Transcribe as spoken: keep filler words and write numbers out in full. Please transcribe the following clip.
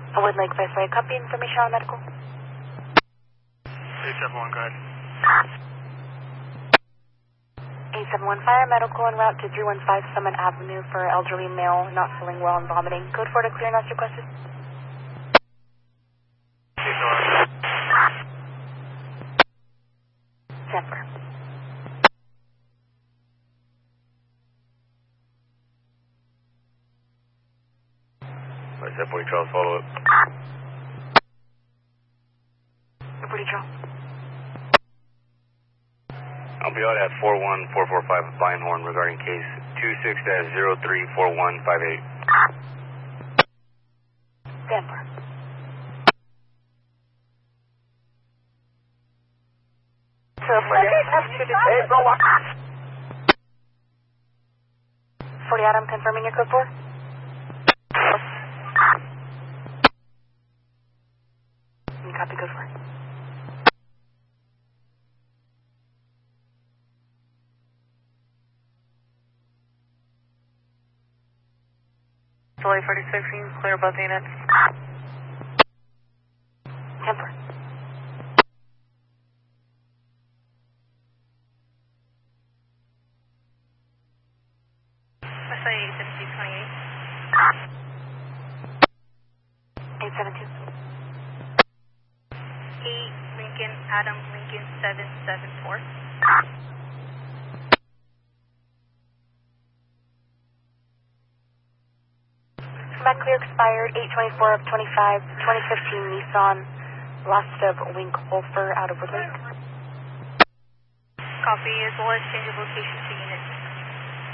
Wood Lake Raceway, copy information on medical. eight seven one, go ahead. eight seven one Fire Medical en route to three one five Summit Avenue for elderly male not feeling well and vomiting. Code four to clear, not requested. Denver. seven forty Charles, follow up. forty Charles. I'll be out at four one four four five Beinhorn regarding case two six zero three four one five eight. Denver. forty Adam, confirming your code four. You copy code four. Delay forty-six, you can clear both units. Temper. S I eight seventeen twenty-eight. eight seven two. eight Lincoln, Adam Lincoln seven seven four. Back clear expired eight twenty-four of twenty-five, twenty fifteen Nissan Lastub Winkhofer out of Wood Lake. Copy as well as change of location